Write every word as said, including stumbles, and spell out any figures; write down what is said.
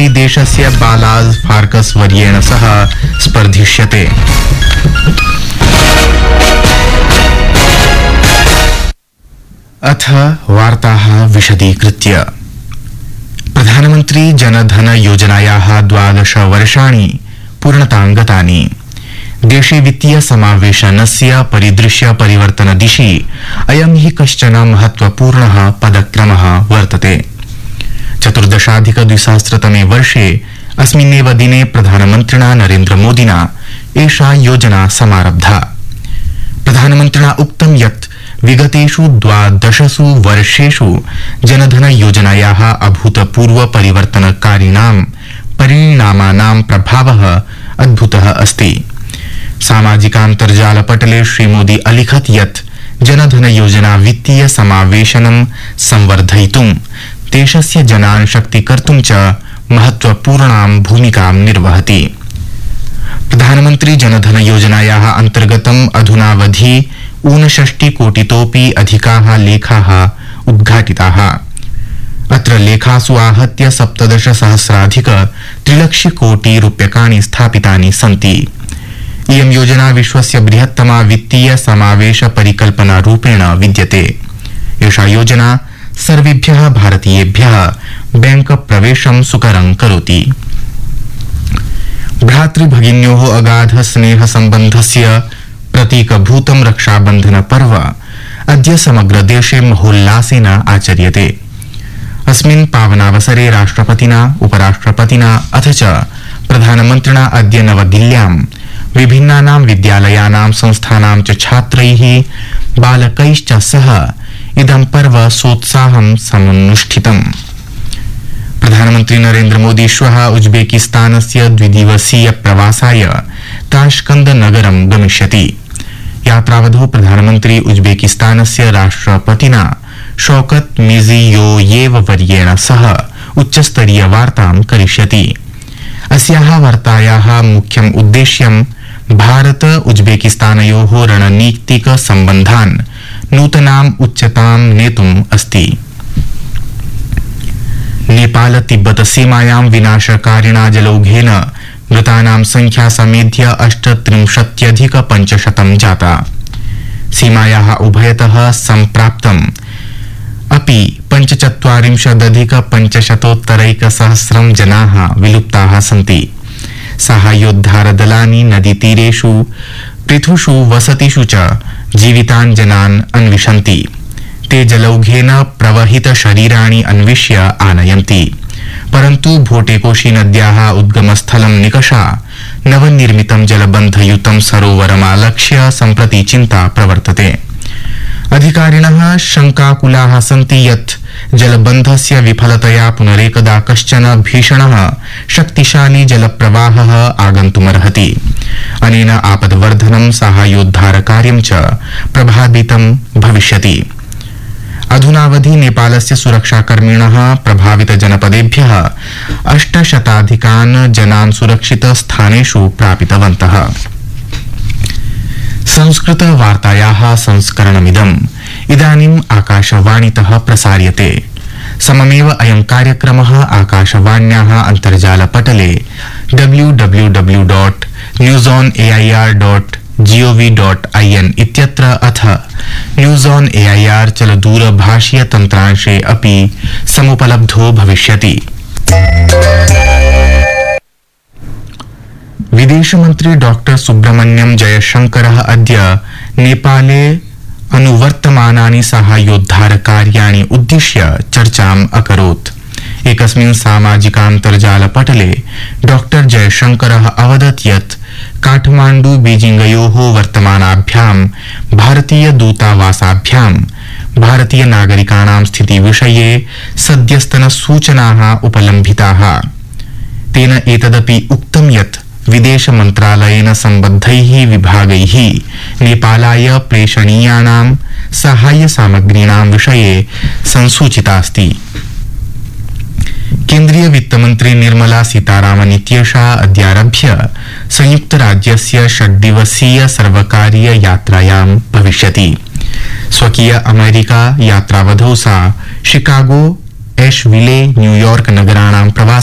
Italy देशस्य बालाज फार्कस वर्येण सह स्पर्धिष्यते। अथ वार्ताः विशदीकृत्य। प्रधानमंत्री जनधन योजनायाः द्वादश वर्षाणि पूर्णतां गतानि। देशे वित्तीय समावेशनस्य परिदृश्य परिवर्तन दिशि अयं हि कश्चन महत्वपूर्णः पदक्रमः वर्तते। चतुर्दशाधिक द्विसहस्रतमे वर्षे अस्मिन्नेव दिने प्रधानमन्त्रिणा नरेन्द्र मोदिना एषा योजना समारब्धा। प्रधानमन्त्रिणा उक्तं यत् विगतेषु द्वादशसु वर्षेषु जनधन योजनायाः अभूतपूर्व परिवर्तनकारिणां परिणामानां प्रभावः अद्भुतः अस्ति। सामाजिकान्तर्जालपटले श्रीमोदी अलिखत् यत् जनधन योजना वित्तीय समावेशनं संवर्धयितुं देशस्य जनान् शक्तीकर्तुं च महत्वपूर्णां भूमिकां निर्वहति। प्रधानमन्त्री जनधन योजनायाः अन्तर्गतम् अधुनावधि ऊनषष्टि कोटितोऽपि अधिकाः लेखाः उद्घाटिताः। अत्र लेखासु आहत्य सप्तदश सहस्राधिक त्रिलक्ष कोटि रूप्यकाणि स्थापितानि सन्ति। इयं योजना विश्वस्य बृहत्तमा वित्तीय समावेश परिकल्पना रूपेण विद्यते। एषा योजना सर्वेभ्यः भारतीयेभ्यः बैंक प्रवेशं सुकरं करोति। भ्रातृभगिन्योः अगाध स्नेह सम्बन्धस्य प्रतीकभूतं रक्षाबन्धन पर्व अद्य समग्र देशे महोल्लासेन आचर्यते। अस्मिन् पावनावसरे राष्ट्रपतिना उपराष्ट्रपतिना अथ च प्रधानमन्त्रिणा अद्य नवदिल्ल्यां विभिन्नानां विद्यालयानां संस्थानां च छात्रैः बालकैश्च सह इदं पर्व सोत्साहं समनुष्ठितम्। प्रधानमन्त्री नरेन्द्र मोदी श्वः उज्बेकिस्तानस्य द्विदिवसीय प्रवासाय ताश्कंद नगरं गमिष्यति। यात्रावधौ प्रधानमन्त्री उज्बेकिस्तानस्य राष्ट्रपतिना शौकत मिर्जियोयेव वर्येण सह उच्चस्तरीय वार्तां करिष्यति। अस्याः वार्तायाः मुख्यम् उद्देश्यं भारत उज्बेकिस्तानयोः रणनीतिक सम्बन्धान् नूतनाम् उच्चतां नेतुम् अस्ति। नेपाल तिब्बत सीमायां विनाशकारिणा जलौघेन मृतानां संख्या समेध्य अष्टत्रिंशत्यधिक पञ्चशतं जाता। सीमायाः उभयतः सम्प्राप्तम् अपि पञ्चचत्वारिंशदधिक पञ्चशतोत्तरैकसहस्रं जनाः विलुप्ताः सन्ति। साहाय्योद्धारदलानि नदीतीरेषु पृथुषु वसतिषु च जीवितान् जनान् अन्विषन्ति। ते जलौघेन प्रवहित शरीराणि अन्विष्य आनयन्ति। परन्तु भोटेकोशी नद्याः उद्गमस्थलं निकषा नवनिर्मितं जलबन्धयुतं सरोवरमालक्ष्य सम्प्रति चिन्ता प्रवर्तते। अधिकारिणः शंकाकुलाः सन्ति यत् जलबन्धस्य विफलतया पुनरेकदा कश्चन भीषणः शक्तिशाली जलप्रवाहः आगन्तुमर्हति। अनेन आपद्वर्धनं साहाय्योद्धारकार्यं च प्रभावितं भविष्यति। अधुनावधि नेपालस्य सुरक्षाकर्मिणः प्रभावित जनपदेभ्यः अष्टशताधिकान् जनान् सुरक्षित स्थानेषु प्रापितवन्तः। संस्कृत वार्तायाः संस्करणमिदम् इदानीम् आकाशवाणीतः प्रसार्यते। सममेव अयं कार्यक्रमः आकाशवाण्याः अन्तर्जालपटले W W W dot news on A I R dot gov dot I N इत्यत्र अथ news on A I R चलदूरभाषीय तन्त्रांशे अपि समुपलब्धो भविष्यति। विदेशमन्त्री डॉक्टर सुब्रह्मण्यम जयशंकरः अद्य नेपाले अनुवर्तमानानि साहाय्योद्धारकार्याणि उद्दिश्य चर्चाम् अकरोत्। एकस्मिन् सामाजिकान्तर्जालपटले डॉक्टर जयशंकरः अवदत् यत् काठमाण्डु बीजिंगयोः वर्तमानाभ्यां भारतीय दूतावासाभ्यां भारतीय नागरिकाणां स्थितिविषये सद्यस्तन सूचनाः उपलम्भिताः। तेन एतदपि उक्तं यत् विदेश मन्त्रालयेन सम्बद्धैः विभागैः नेपालाय प्रेषणीयानां साहाय्य सामग्रीणां विषये संसूचितास्ति। केन्द्रीय वित्तमन्त्री निर्मला सीतारामन इत्येषा अद्यारभ्य संयुक्तराज्यस्य षड्दिवसीय सर्वकारीय यात्रायां भविष्यति। स्वकीय अमेरिका यात्रावधौ सा शिकागो, एशविले, न्यूयॉर्क नगराणां प्रवास